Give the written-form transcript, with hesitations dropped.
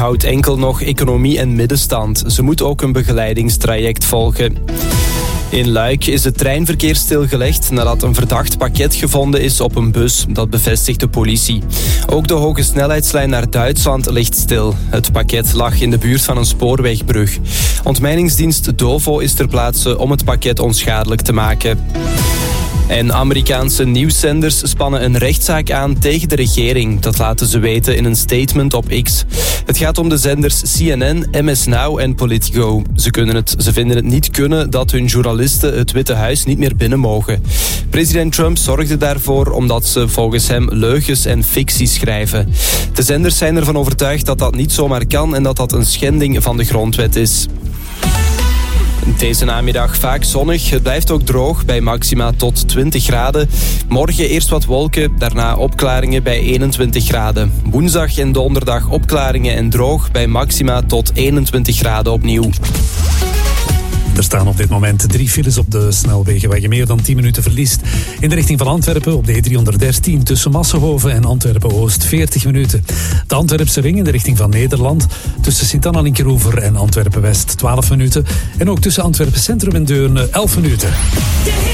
houdt enkel nog economie en middenstand. Ze moet ook een begeleidingstraject volgen. In Luik is het treinverkeer stilgelegd nadat een verdacht pakket gevonden is op een bus. Dat bevestigt de politie. Ook de hoge snelheidslijn naar Duitsland ligt stil. Het pakket lag in de buurt van een spoorwegbrug. Ontmijningsdienst Dovo is ter plaatse om het pakket onschadelijk te maken. En Amerikaanse nieuwszenders spannen een rechtszaak aan tegen de regering. Dat laten ze weten in een statement op X. Het gaat om de zenders CNN, MS Now en Politico. Ze vinden het niet kunnen dat hun journalisten het Witte Huis niet meer binnen mogen. President Trump zorgde daarvoor omdat ze volgens hem leugens en fictie schrijven. De zenders zijn ervan overtuigd dat dat niet zomaar kan en dat dat een schending van de grondwet is. Deze namiddag vaak zonnig. Het blijft ook droog bij maxima tot 20 graden. Morgen eerst wat wolken, daarna opklaringen bij 21 graden. Woensdag en donderdag opklaringen en droog bij maxima tot 21 graden opnieuw. Er staan op dit moment 3 files op de snelwegen waar je meer dan 10 minuten verliest. In de richting van Antwerpen op de E313 tussen Massenhoven en Antwerpen-Oost 40 minuten. De Antwerpse ring in de richting van Nederland tussen Sint-Anna-Linkeroever en Antwerpen-West 12 minuten. En ook tussen Antwerpen Centrum en Deurne 11 minuten.